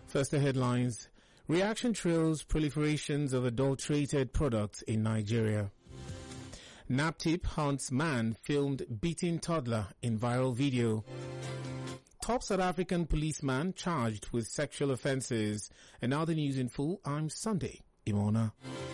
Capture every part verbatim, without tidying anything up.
First, the headlines. Reaction trails proliferations of adulterated products in Nigeria. NAPTIP hunts man filmed beating toddler in viral video. Top South African policeman charged with sexual offences. And now the news in full. I'm Sunday Imona.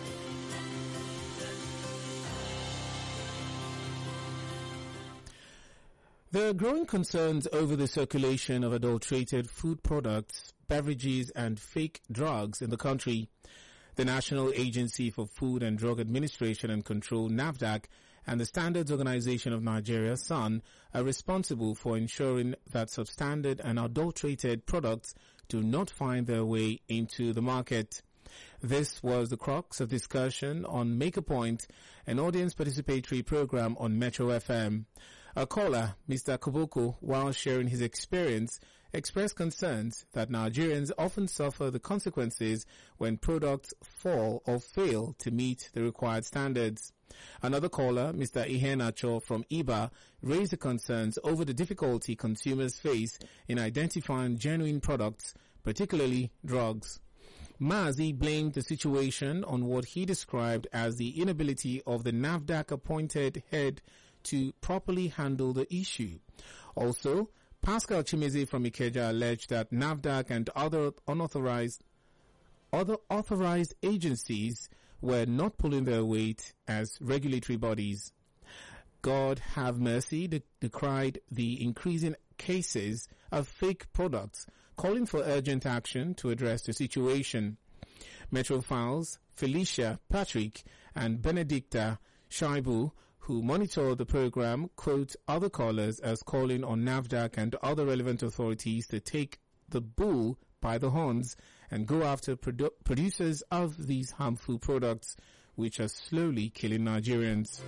There are growing concerns over the circulation of adulterated food products, beverages and fake drugs in the country. The National Agency for Food and Drug Administration and Control, NAFDAC, and the Standards Organization of Nigeria, S O N, are responsible for ensuring that substandard and adulterated products do not find their way into the market. This was the crux of discussion on Make a Point, an audience participatory program on Metro F M. A caller, Mister Koboko, while sharing his experience, expressed concerns that Nigerians often suffer the consequences when products fall or fail to meet the required standards. Another caller, Mister Iheanacho from Iba, raised the concerns over the difficulty consumers face in identifying genuine products, particularly drugs. Mazi blamed the situation on what he described as the inability of the NAFDAC-appointed head to properly handle the issue. Also, Pascal Chimeze from Ikeja alleged that NAFDAC and other unauthorized other authorized agencies were not pulling their weight as regulatory bodies. God have mercy, de- decried the increasing cases of fake products, calling for urgent action to address the situation. Metro Files, Felicia Patrick and Benedicta Shaibu, who monitor the program, quote other callers as calling on NAFDAC and other relevant authorities to take the bull by the horns and go after produ- producers of these harmful products, which are slowly killing Nigerians.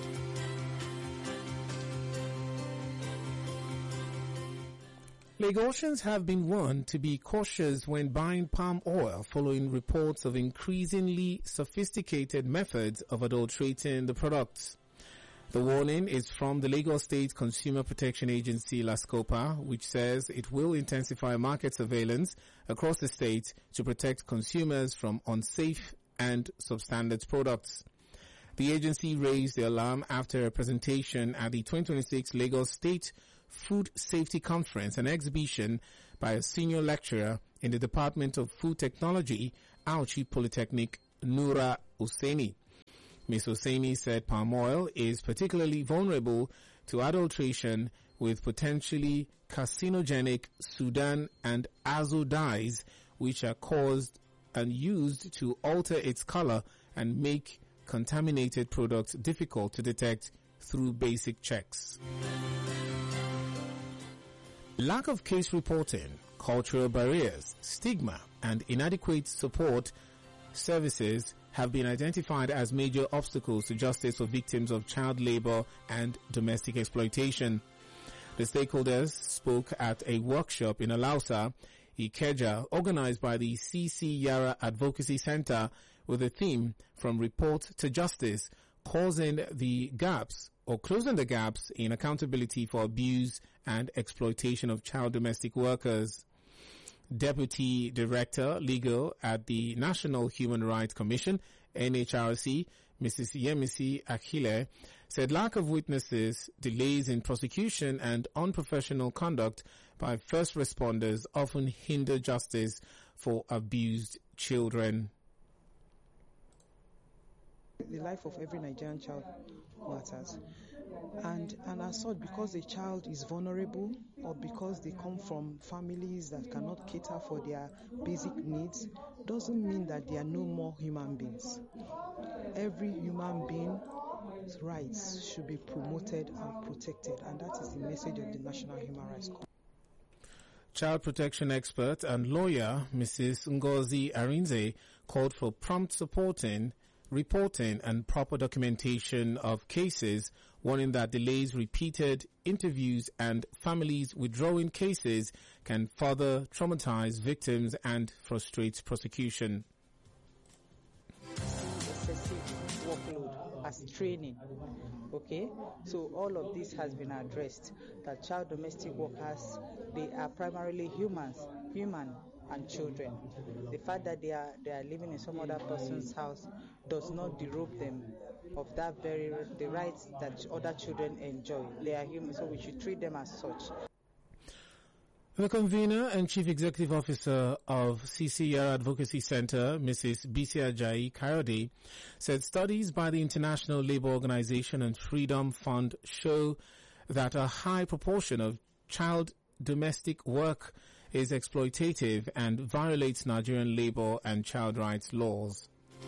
Lagosians have been warned to be cautious when buying palm oil following reports of increasingly sophisticated methods of adulterating the products. The warning is from the Lagos State Consumer Protection Agency, LASCOPA, which says it will intensify market surveillance across the state to protect consumers from unsafe and substandard products. The agency raised the alarm after a presentation at the twenty twenty-six Lagos State Food Safety Conference, an exhibition by a senior lecturer in the Department of Food Technology, Auchi Polytechnic, Nura Hussaini. Miz Hussaini said palm oil is particularly vulnerable to adulteration with potentially carcinogenic Sudan and azo dyes, which are caused and used to alter its color and make contaminated products difficult to detect through basic checks. Lack of case reporting, cultural barriers, stigma, and inadequate support services have been identified as major obstacles to justice for victims of child labor and domestic exploitation. The stakeholders spoke at a workshop in Alausa, Ikeja, organized by the C C Yara Advocacy Center with the theme From Report to Justice, causing the gaps or closing the gaps in accountability for abuse and exploitation of child domestic workers. Deputy Director Legal at the National Human Rights Commission, N H R C, Missus Yemisi Akile, said lack of witnesses, delays in prosecution and unprofessional conduct by first responders often hinder justice for abused children. The life of every Nigerian child matters. And an assault because a child is vulnerable or because they come from families that cannot cater for their basic needs doesn't mean that they are no more human beings. Every human being's rights should be promoted and protected, and that is the message of the National Human Rights Commission. Child protection expert and lawyer Missus Ngozi Arinze called for prompt supporting reporting and proper documentation of cases, warning that delays, repeated interviews and families withdrawing cases can further traumatize victims and frustrate prosecution. Excessive workload as training. Okay, so all of this has been addressed, that child domestic workers, they are primarily humans, human and children. The fact that they are they are living in some other person's house does not derobe them of that very the rights that other children enjoy. They are human, so we should treat them as such. The convener and chief executive officer of C C Yara Advocacy Center, Missus Bisi Ajayi Kayode, said studies by the International Labour Organization and Freedom Fund show that a high proportion of child domestic work is exploitative and violates Nigerian labour and child rights laws.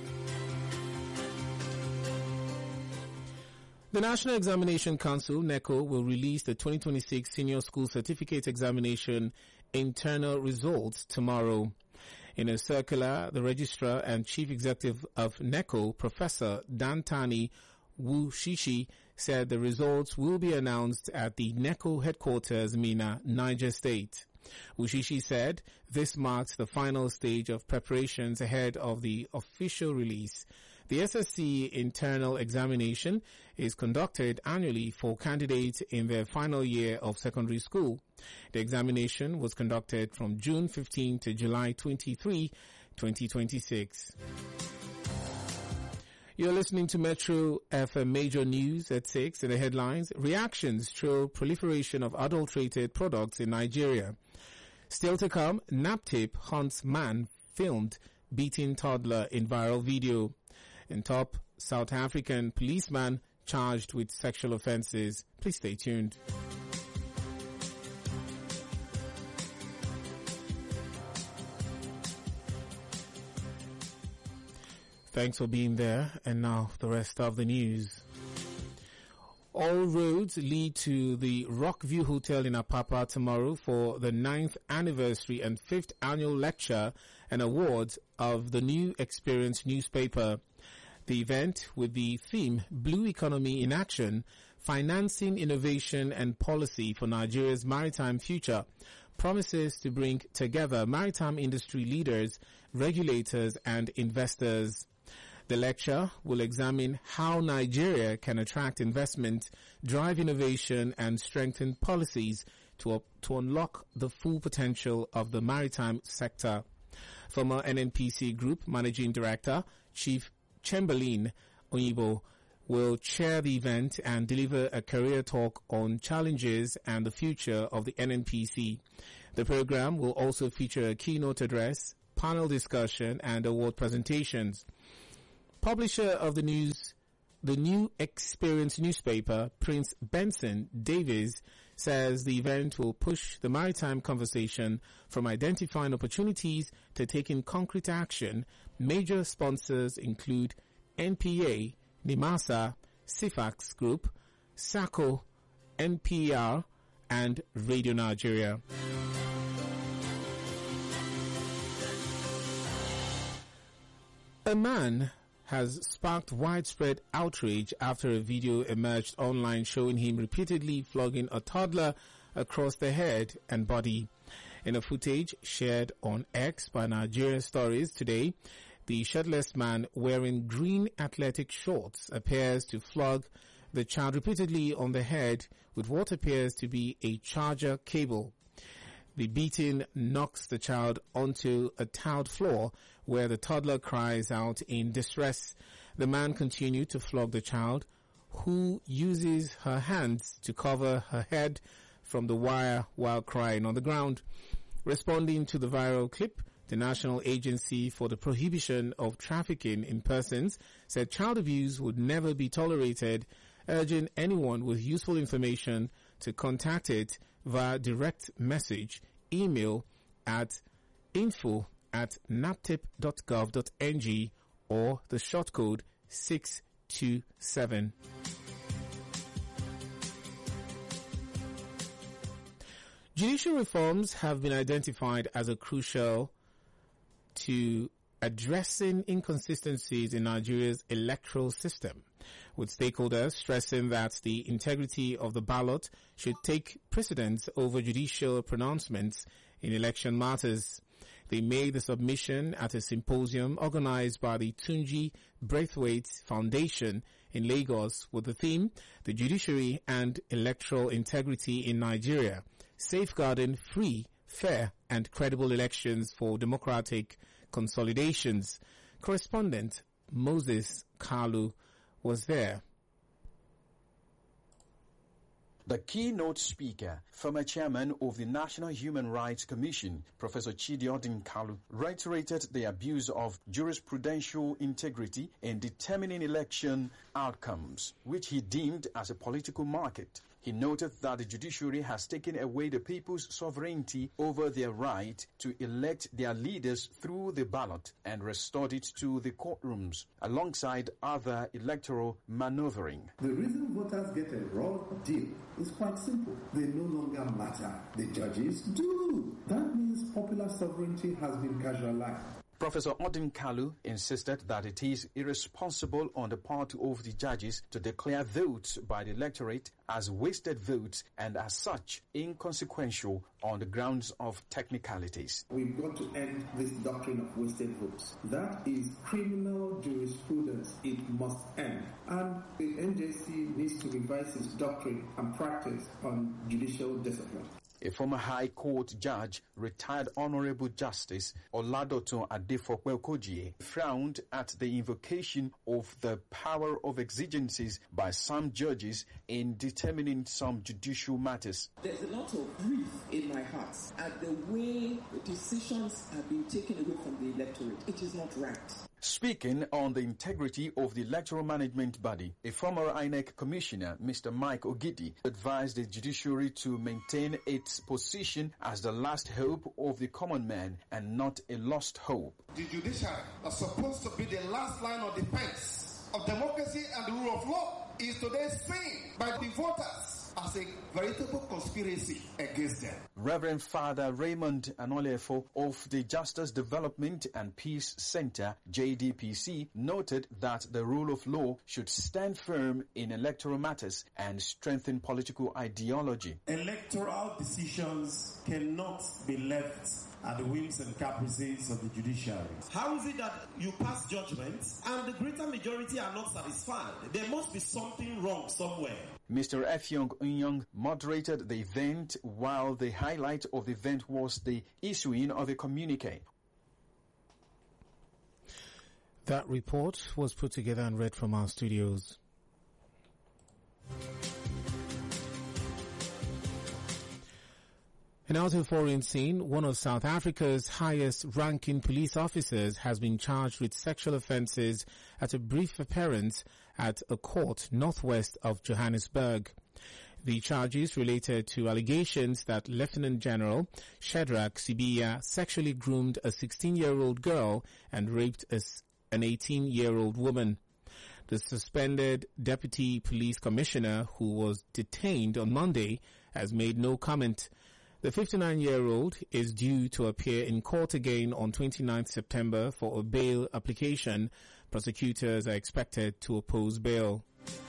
The National Examination Council, NECO, will release the twenty twenty-six Senior School Certificate Examination internal results tomorrow. In a circular, the Registrar and Chief Executive of NECO, Professor Dantani Wushishi, said the results will be announced at the NECO headquarters, Mina, Niger State. Wushishi said this marks the final stage of preparations ahead of the official release. The S S C internal examination is conducted annually for candidates in their final year of secondary school. The examination was conducted from June fifteenth to July twenty-third, twenty twenty-six. You're listening to Metro F M Major News at six. In the headlines, reactions show proliferation of adulterated products in Nigeria. Still to come, NAPTIP hunts man filmed beating toddler in viral video. And top, South African policeman charged with sexual offences. Please stay tuned. Thanks for being there. And now the rest of the news. All roads lead to the Rockview Hotel in Apapa tomorrow for the ninth anniversary and fifth annual lecture and awards of the New Experience newspaper. The event, with the theme Blue Economy in Action, Financing Innovation and Policy for Nigeria's Maritime Future, promises to bring together maritime industry leaders, regulators and investors. The lecture will examine how Nigeria can attract investment, drive innovation and strengthen policies to, up, to unlock the full potential of the maritime sector. Former N N P C Group Managing Director, Chief Chamberlain Onyibo, will chair the event and deliver a career talk on challenges and the future of the N N P C. The program will also feature a keynote address, panel discussion and award presentations. Publisher of the news, the New Experience newspaper, Prince Benson Davies, says the event will push the maritime conversation from identifying opportunities to taking concrete action. Major sponsors include N P A, NIMASA, Sifax Group, SACO, N P R, and Radio Nigeria. A man has sparked widespread outrage after a video emerged online showing him repeatedly flogging a toddler across the head and body. In a footage shared on X by Nigeria Stories today, the shirtless man wearing green athletic shorts appears to flog the child repeatedly on the head with what appears to be a charger cable. The beating knocks the child onto a tiled floor where the toddler cries out in distress. The man continued to flog the child, who uses her hands to cover her head from the wire while crying on the ground. Responding to the viral clip, the National Agency for the Prohibition of Trafficking in Persons said child abuse would never be tolerated, urging anyone with useful information to contact it via direct message, email at info at naptip dot gov dot n g or the short code six two seven. Judicial reforms have been identified as a crucial to addressing inconsistencies in Nigeria's electoral system, with stakeholders stressing that the integrity of the ballot should take precedence over judicial pronouncements in election matters. They made the submission at a symposium organized by the Tunji Braithwaite Foundation in Lagos with the theme, The Judiciary and Electoral Integrity in Nigeria, Safeguarding Free, Fair and credible elections for democratic consolidations. Correspondent Moses Kalu was there. The keynote speaker, former chairman of the National Human Rights Commission, Professor Chidi Odin Kalu, reiterated the abuse of jurisprudential integrity in determining election outcomes, which he deemed as a political market. He noted that the judiciary has taken away the people's sovereignty over their right to elect their leaders through the ballot and restored it to the courtrooms, alongside other electoral maneuvering. The reason voters get a raw deal is quite simple. They no longer matter. The judges do. That means popular sovereignty has been casualized. Professor Odin Kalu insisted that it is irresponsible on the part of the judges to declare votes by the electorate as wasted votes and as such inconsequential on the grounds of technicalities. We've got to end this doctrine of wasted votes. That is criminal jurisprudence. It must end. And the N J C needs to revise its doctrine and practice on judicial discipline. A former High Court judge, retired Honorable Justice Oladoto Adefope Okogie, frowned at the invocation of the power of exigencies by some judges in determining some judicial matters. There's a lot of grief in my heart at the way decisions have been taken away from the electorate. It is not right. Speaking on the integrity of the electoral management body, a former I N E C commissioner, Mister Mike Ogidi, advised the judiciary to maintain its position as the last hope of the common man and not a lost hope. The judiciary are supposed to be the last line of defense of democracy and the rule of law is today seen by the voters as a veritable conspiracy against them. Reverend Father Raymond Anolefo of the Justice Development and Peace Center, J D P C, noted that the rule of law should stand firm in electoral matters and strengthen political ideology. Electoral decisions cannot be left at the whims and caprices of the judiciary. How is it that you pass judgments and the greater majority are not satisfied? There must be something wrong somewhere. Mister Effiong Unyong moderated the event, while the highlight of the event was the issuing of a communique. That report was put together and read from our studios. And out of foreign scene, one of South Africa's highest-ranking police officers has been charged with sexual offences at a brief appearance at a court northwest of Johannesburg. The charges related to allegations that Lieutenant General Shadrach Sibiya sexually groomed a sixteen-year-old girl and raped a, an eighteen-year-old woman. The suspended Deputy Police Commissioner, who was detained on Monday, has made no comment. The fifty-nine-year-old is due to appear in court again on twenty-ninth September for a bail application. Prosecutors are expected to oppose bail.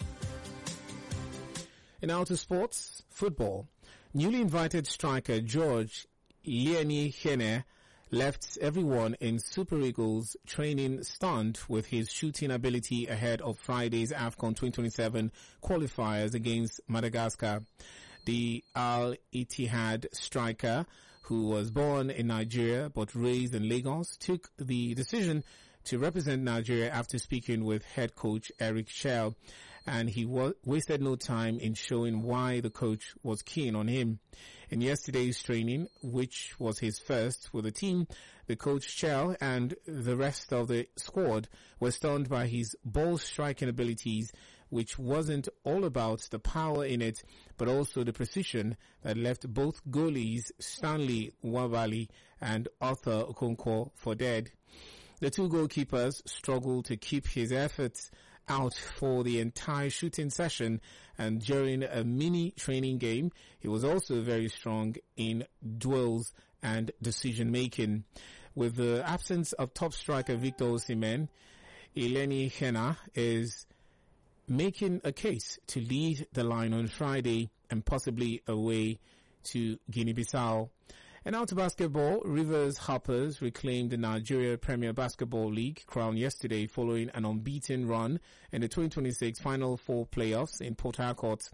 In outer sports, football. Newly invited striker George Lienihene left everyone in Super Eagles training stunned with his shooting ability ahead of Friday's AFCON twenty twenty-seven qualifiers against Madagascar. The Al Ittihad striker, who was born in Nigeria but raised in Lagos, took the decision to represent Nigeria after speaking with head coach Eric Schell, and he wa- wasted no time in showing why the coach was keen on him. In yesterday's training, which was his first with the team, the coach Schell and the rest of the squad were stunned by his ball striking abilities, which wasn't all about the power in it, but also the precision that left both goalies Stanley Nwabali and Arthur Okonkwo for dead. The two goalkeepers struggled to keep his efforts out for the entire shooting session, and during a mini training game, he was also very strong in duels and decision making. With the absence of top striker Victor Osimhen, Lienihene is making a case to lead the line on Friday and possibly away to Guinea-Bissau. And out to basketball, Rivers Hoppers reclaimed the Nigeria Premier Basketball League crown yesterday following an unbeaten run in the twenty twenty-six Final Four playoffs in Port Harcourt.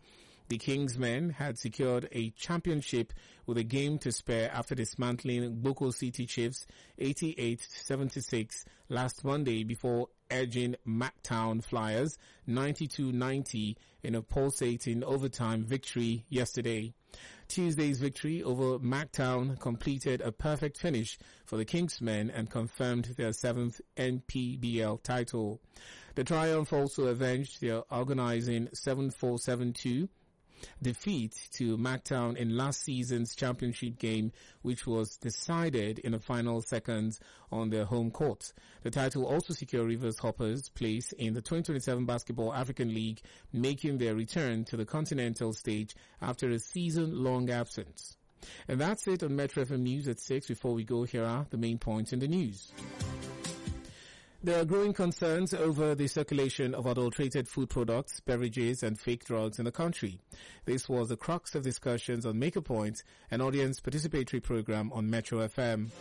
The Kingsmen had secured a championship with a game to spare after dismantling Boko City Chiefs eighty-eight to seventy-six last Monday before edging Mactown Flyers ninety-two ninety in a pulsating overtime victory yesterday. Tuesday's victory over Mactown completed a perfect finish for the Kingsmen and confirmed their seventh N P B L title. The triumph also avenged their organizing seven four seven two defeat to Mactown in last season's championship game, which was decided in the final seconds on their home court. The title also secured Rivers Hoppers' place in the twenty twenty-seven Basketball African League, making their return to the continental stage after a season-long absence. And that's it on Metro F M News at six. Before we go, here are the main points in the news. There are growing concerns over the circulation of adulterated food products, beverages, and fake drugs in the country. This was the crux of discussions on Make a Point, an audience participatory program on Metro F M.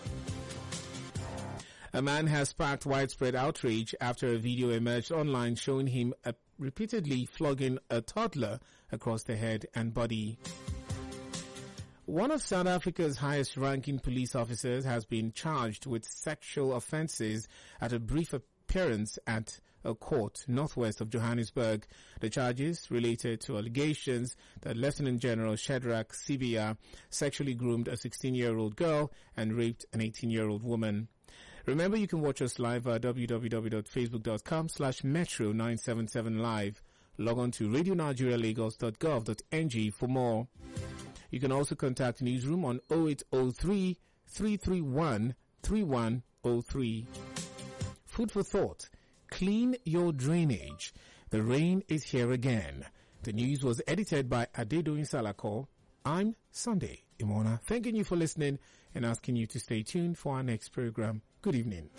A man has sparked widespread outrage after a video emerged online showing him uh, repeatedly flogging a toddler across the head and body. One of South Africa's highest-ranking police officers has been charged with sexual offences at a brief appearance at a court northwest of Johannesburg. The charges related to allegations that Lieutenant General Shadrach Sibia sexually groomed a sixteen-year-old girl and raped an eighteen-year-old woman. Remember, you can watch us live at w w w dot facebook dot com slash metro nine seven seven live. Log on to radio nigeria lagos dot gov dot n g for more. You can also contact Newsroom on oh eight oh three, three three one, three one oh three. Food for thought. Clean your drainage. The rain is here again. The news was edited by Adedoyin Salako. I'm Sunday Imona, thanking you for listening and asking you to stay tuned for our next program. Good evening.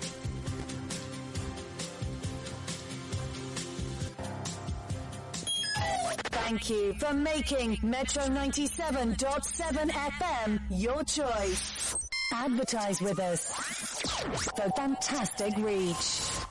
Thank you for making Metro ninety-seven point seven F M your choice. Advertise with us for fantastic reach.